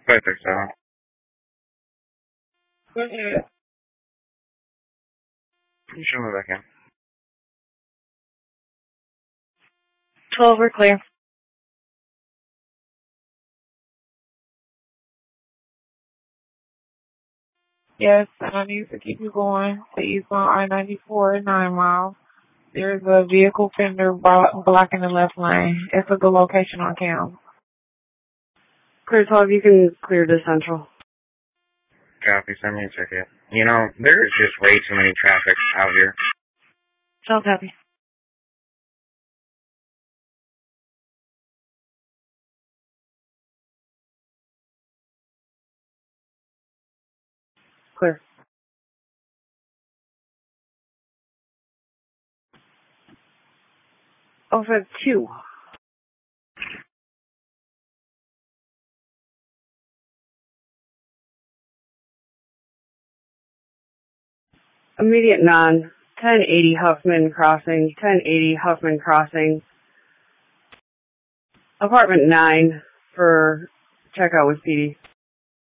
567. Go ahead. You should move back in. 12, we're clear. Yes, I need to keep you going to eastbound I-94 9 miles. There's a vehicle fender blocking the left lane. It's a good location on cam. Clear 12, you can clear to Central. Copy, send me a ticket. You know, there's just way too many traffic out here. 12, copy. Clear. Off at 2. Immediate non. 1080 Huffman Crossing. 1080 Huffman Crossing. Apartment 9 for checkout with PD.